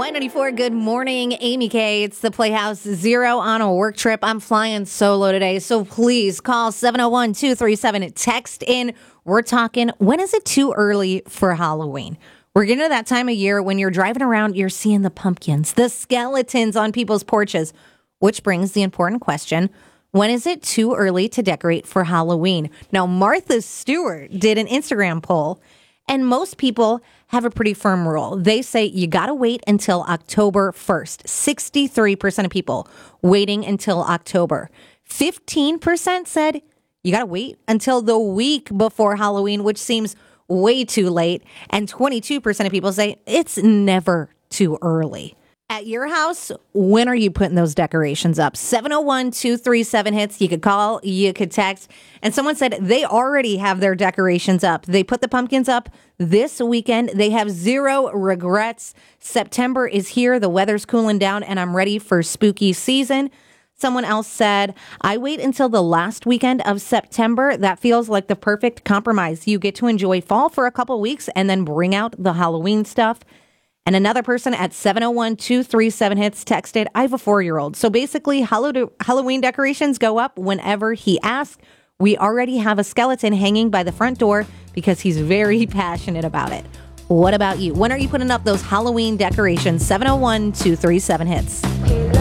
Y94, good morning. Amy K. It's the Playhouse Zero on a work trip. I'm flying solo today, so please call 701-237. Text in. We're talking, when is it too early for Halloween? We're getting to that time of year when you're driving around, you're seeing the pumpkins, the skeletons on people's porches, which brings the important question, when is it too early to decorate for Halloween? Now, Martha Stewart did an Instagram poll, and most people have a pretty firm rule. They say you got to wait until October 1st. 63% of people waiting until October. 15% said you got to wait until the week before Halloween, which seems way too late. And 22% of people say it's never too early. At your house, when are you putting those decorations up? 701-237-HITS. You could call, you could text. And someone said they already have their decorations up. They put the pumpkins up this weekend. They have zero regrets. September is here. The weather's cooling down, and I'm ready for spooky season. Someone else said, I wait until the last weekend of September. That feels like the perfect compromise. You get to enjoy fall for a couple weeks and then bring out the Halloween stuff. And another person at 701-237-HITS texted, I have a 4-year-old. So basically, Halloween decorations go up whenever he asks. We already have a skeleton hanging by the front door because he's very passionate about it. What about you? When are you putting up those Halloween decorations? 701-237-HITS.